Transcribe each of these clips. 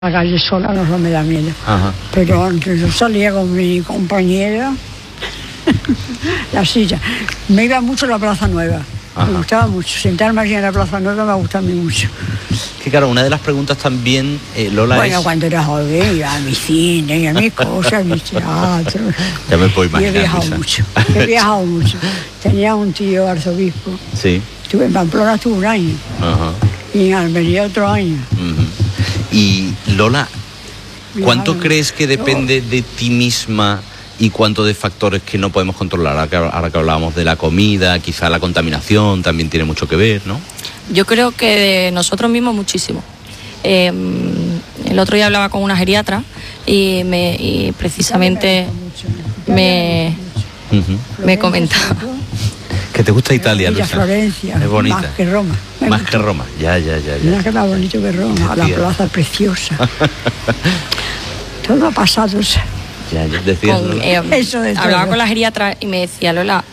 La calle sola no me da miedo. Ajá. Pero antes yo salía con mi compañera, la silla. Me iba mucho a la Plaza Nueva. Ajá. Me gustaba mucho. Sentarme allí en la Plaza Nueva me gusta a mí mucho. Que claro, una de las preguntas también, Lola, bueno, cuando era joven iba a mi cine, a mis cosas, a mi teatro. Ya me puedo imaginar. Y he viajado Luisa. mucho. He viajado mucho. Tenía un tío arzobispo. Sí. Estuve en Pamplona, estuve un año. Ajá. Y en Almería otro año. Ujú. Y Lola, ¿cuánto Viajaron. crees que depende de ti misma y cuánto de factores que no podemos controlar? Ahora que hablábamos de la comida, quizá la contaminación también tiene mucho que ver, ¿no? Yo creo que de nosotros mismos muchísimo. El otro día hablaba con una geriatra y precisamente me comentaba. ¿Que te gusta Italia, Villa Luisa? Florencia, Es bonita. más que Roma. Me Más gusta. que Roma, ya. Mira que más bonito que Roma, la Decía. plaza preciosa. Todo ha pasado. Ya, decías, Con, Lola. Eso de hablaba todo. con la geriatra y me decía, Lola,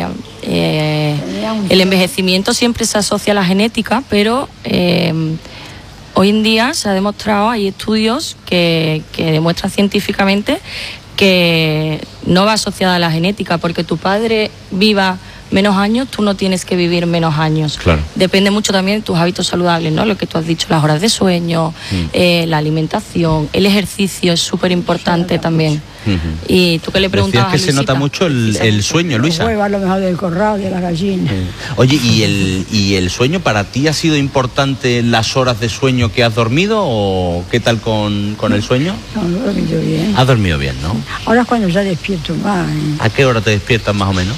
el envejecimiento siempre se asocia a la genética, pero hoy en día se ha demostrado, hay estudios que demuestran científicamente que no va asociada a la genética, porque tu padre viva menos años, tú no tienes que vivir menos años. Claro. Depende mucho también de tus hábitos saludables, ¿no? Lo que tú has dicho, las horas de sueño, la alimentación, el ejercicio es súper importante también. Ujú. Y tú que le preguntabas Decías que a se nota Luisita, mucho el sueño, Luisa. Los huevos, a lo mejor del corral, de la gallina. Oye, ¿y el sueño para ti ha sido importante las horas de sueño que has dormido o qué tal con el sueño? No, no he dormido bien. Has dormido bien, ¿no? Ahora es cuando ya despierto más. ¿A qué hora te despiertas más o menos?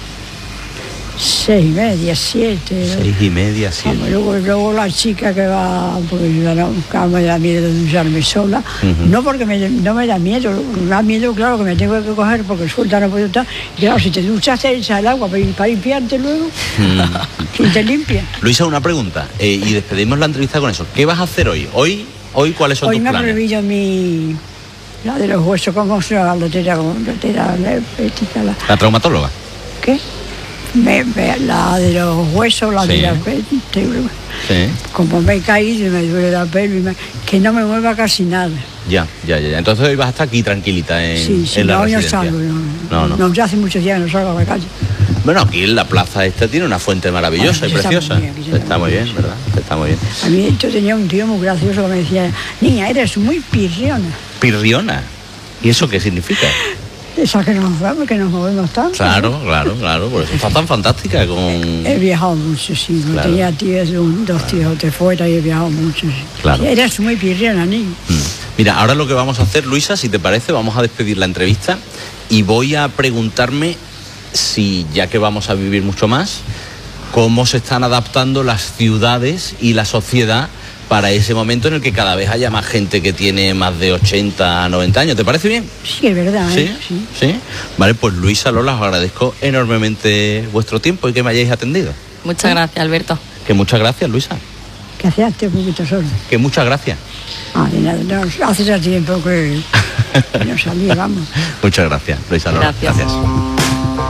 6:30, 7. 6:30, 7. Vamos, luego la chica que va, porque yo no me da miedo de ducharme sola, Ujú. no porque no me da miedo, me da miedo, claro, que me tengo que coger porque suelta no puedo estar. Y claro, si te duchas te echas el agua para limpiarte luego, si te limpia. Luisa, una pregunta, y despedimos la entrevista con eso. ¿Qué vas a hacer hoy? ¿Hoy cuáles son Hoy tus me ha planes? prohibido la de los huesos, ¿cómo se llama? La terapéutica, ¿La traumatóloga? ¿qué? La de los huesos, la Sí. terapéutica. Sí. Como me he caído y me duele la pelvis, que no me mueva casi nada. Ya. Entonces hoy vas a estar aquí tranquilita en Sí, la no, yo residencia. salgo. No. No, ya hace muchos días que no salgo a la calle. Bueno, aquí en la plaza esta tiene una fuente maravillosa Aquí y está preciosa. muy bien, aquí Está muy bien, ¿verdad? Está muy bien. A mí yo tenía un tío muy gracioso que me decía, niña, eres muy pirriona. Pirriona. ¿Y eso qué significa? Esa que nos movemos tanto. Claro. Por eso está tan fantástica con... He viajado mucho, sí. Claro. Tenía tíos, dos tíos de fuera y he viajado mucho. Sí. Claro. Eres muy pirriona, niña. Mira, ahora lo que vamos a hacer, Luisa, si te parece, vamos a despedir la entrevista y voy a preguntarme si, ya que vamos a vivir mucho más, cómo se están adaptando las ciudades y la sociedad para ese momento en el que cada vez haya más gente que tiene más de 80, 90 años. ¿Te parece bien? Sí, es verdad, ¿Sí? Sí. ¿Sí? Vale, pues Luisa, Lola, os agradezco enormemente vuestro tiempo y que me hayáis atendido. muchas gracias, Alberto. Que muchas gracias, Luisa. Que hacías un poquito solo. Que muchas gracias. De nada, no, hace ya tiempo que no salía, vamos. Muchas gracias, Luisa, Lola. Gracias.